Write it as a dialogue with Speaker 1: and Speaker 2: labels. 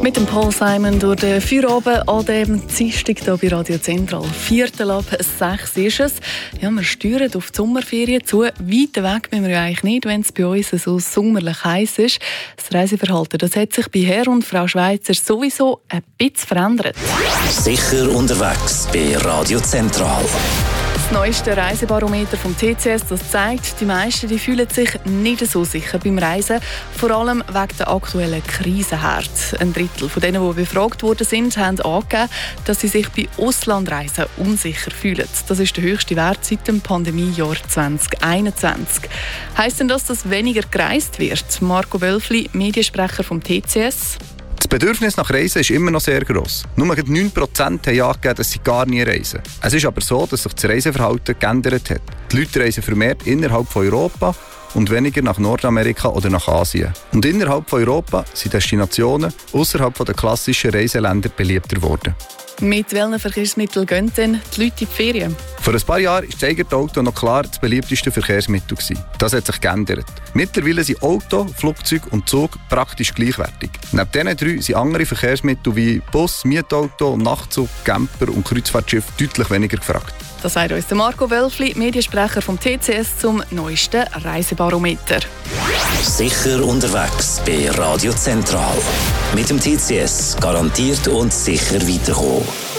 Speaker 1: Mit dem Paul Simon durch den Feierabend an dem Dienstag hier bei Radio Zentral. 4:04 ist es. Ja, wir steuern auf die Sommerferien zu. Weit weg müssen wir ja eigentlich nicht, wenn es bei uns so sommerlich heiß ist. Das Reiseverhalten das hat sich bei Herr und Frau Schweizer sowieso ein bisschen verändert.
Speaker 2: Sicher unterwegs bei Radio Zentral.
Speaker 1: Das neueste Reisebarometer vom TCS das zeigt, die meisten die fühlen sich nicht so sicher beim Reisen, vor allem wegen der aktuellen Krisenherd. Ein Drittel von denen, die befragt worden sind, haben angegeben, dass sie sich bei Auslandreisen unsicher fühlen. Das ist der höchste Wert seit dem Pandemiejahr 2021. Heisst denn das, dass weniger gereist wird? Marco Wölfli, Mediensprecher vom TCS.
Speaker 3: Das Bedürfnis nach Reisen ist immer noch sehr gross. Nur 9% haben angegeben, dass sie gar nie reisen. Es ist aber so, dass sich das Reiseverhalten geändert hat. Die Leute reisen vermehrt innerhalb von Europa und weniger nach Nordamerika oder nach Asien. Und innerhalb von Europa sind Destinationen außerhalb der klassischen Reiseländer beliebter geworden.
Speaker 1: Mit welchen Verkehrsmitteln gehen denn die Leute in die Ferien?
Speaker 3: Vor ein paar Jahren war das eigene Auto noch klar das beliebteste Verkehrsmittel. Das hat sich geändert. Mittlerweile sind Auto, Flugzeug und Zug praktisch gleichwertig. Neben diesen drei sind andere Verkehrsmittel wie Bus, Mietauto, Nachtzug, Camper und Kreuzfahrtschiff deutlich weniger gefragt.
Speaker 1: Das sagt uns Marco Wölfli, Mediensprecher vom TCS zum neuesten Reisebarometer.
Speaker 2: Sicher unterwegs bei Radio Zentral. Mit dem TCS garantiert und sicher weiterkommen.